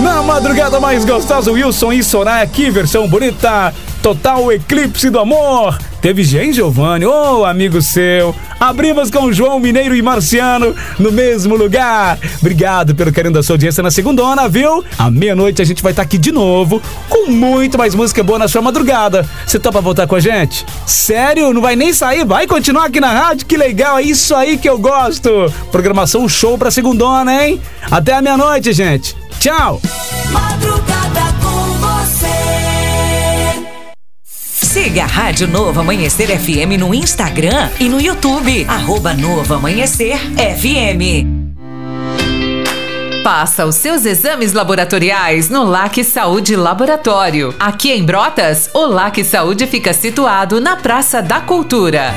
Na madrugada mais gostosa, Wilson e Soraya, que versão bonita. Total Eclipse do Amor. Teve Jean Giovanni, amigo seu. Abrimos com João Mineiro e Marciano no mesmo lugar. Obrigado pelo carinho da sua audiência na segundona, viu? À meia-noite a gente vai estar aqui de novo com muito mais música boa na sua madrugada. Você topa voltar com a gente? Sério? Não vai nem sair? Vai continuar aqui na rádio? Que legal, é isso aí que eu gosto. Programação show pra segundona, hein? Até a meia-noite, gente. Tchau. Madrugada com você. Siga a Rádio Novo Amanhecer FM no Instagram e no YouTube. @Novo Amanhecer FM. Faça os seus exames laboratoriais no LAC Saúde Laboratório. Aqui em Brotas, o LAC Saúde fica situado na Praça da Cultura.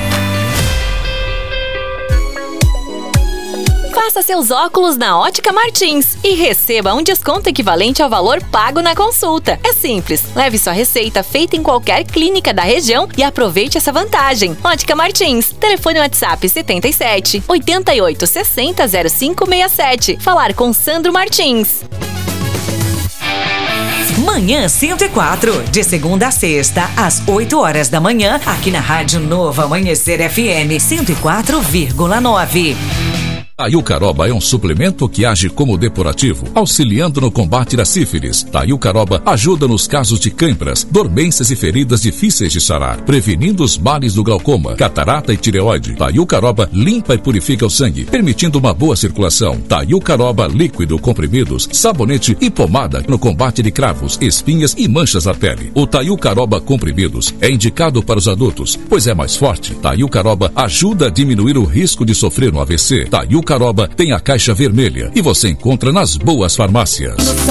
Faça seus óculos na Ótica Martins e receba um desconto equivalente ao valor pago na consulta. É simples, leve sua receita feita em qualquer clínica da região e aproveite essa vantagem. Ótica Martins, telefone WhatsApp 77 88 60 0567. Falar com Sandro Martins. Manhã 104, de segunda a sexta, às 8 horas da manhã, aqui na Rádio Novo Amanhecer FM 104,9. Taiucaroba é um suplemento que age como depurativo, auxiliando no combate da sífilis. Taiucaroba ajuda nos casos de cãibras, dormências e feridas difíceis de sarar, prevenindo os males do glaucoma, catarata e tireoide. Taiucaroba limpa e purifica o sangue, permitindo uma boa circulação. Taiucaroba líquido, comprimidos, sabonete e pomada no combate de cravos, espinhas e manchas na pele. O Taiucaroba comprimidos é indicado para os adultos, pois é mais forte. Taiucaroba ajuda a diminuir o risco de sofrer um AVC. Taiucaroba tem a caixa vermelha e você encontra nas boas farmácias.